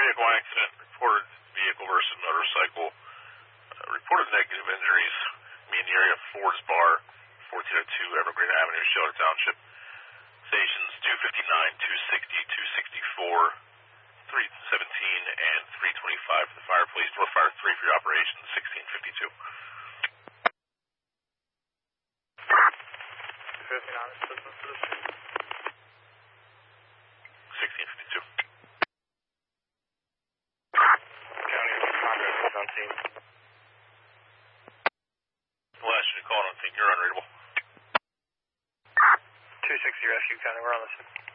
vehicle accident, reported vehicle versus motorcycle, reported negative injuries, mean area Ford's Bar, 1402 Evergreen Avenue, Shelter Township. Stations 259, 260, 264, 317, and 325 for the fire police. North Fire 3 for your operation, 1652. 1652. County contract is on scene. The last you called on scene, you're unreadable. 260 Rescue County, we're on the scene.